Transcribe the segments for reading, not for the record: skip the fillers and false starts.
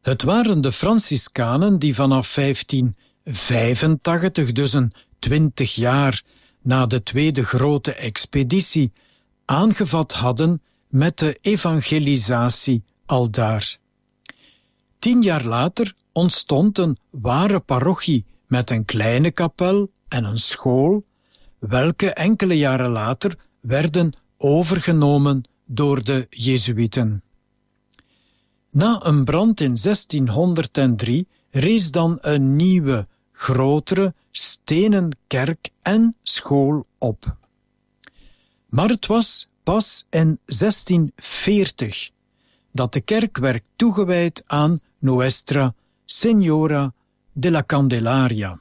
Het waren de Franciscanen die vanaf 1585, dus een 20 jaar na de tweede grote expeditie, aangevat hadden met de evangelisatie aldaar. 10 jaar later ontstond een ware parochie met een kleine kapel en een school, welke enkele jaren later werden overgenomen door de Jezuïeten. Na een brand in 1603 rees dan een nieuwe, grotere, stenen kerk en school op. Maar het was pas in 1640 dat de kerk werd toegewijd aan Nuestra Señora de la Candelaria.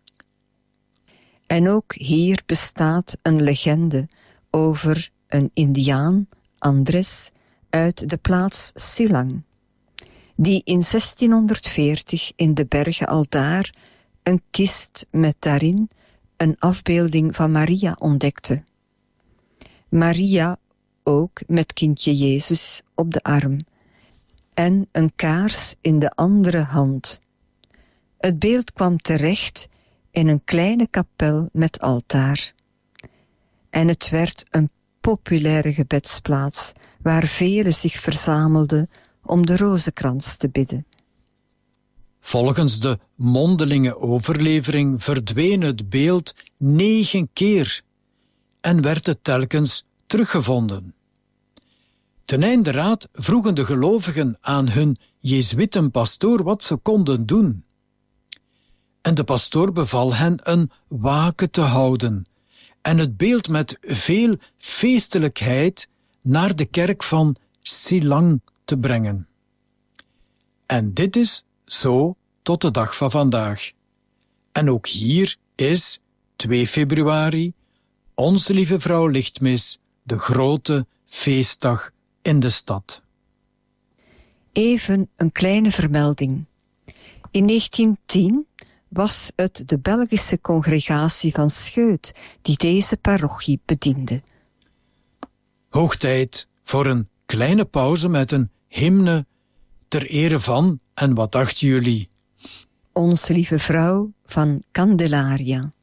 En ook hier bestaat een legende over een Indiaan, Andres, uit de plaats Silang, die in 1640 in de bergen aldaar een kist met daarin een afbeelding van Maria ontdekte. Maria ook met kindje Jezus op de arm en een kaars in de andere hand. Het beeld kwam terecht in een kleine kapel met altaar. En het werd een populaire gebedsplaats waar velen zich verzamelden om de rozenkrans te bidden. Volgens de mondelinge overlevering verdween het beeld 9 keer en werd het telkens teruggevonden. Ten einde raad vroegen de gelovigen aan hun Jezuïtenpastoor wat ze konden doen. En de pastoor beval hen een waken te houden en het beeld met veel feestelijkheid naar de kerk van Silang te brengen. En dit is zo tot de dag van vandaag. En ook hier is 2 februari Onze Lieve Vrouw Lichtmis de grote feestdag in de stad. Even een kleine vermelding. In 1910 was het de Belgische congregatie van Scheut die deze parochie bediende. Hoog tijd voor een kleine pauze met een hymne ter ere van, en wat dachten jullie? Onze Lieve Vrouw van Candelaria.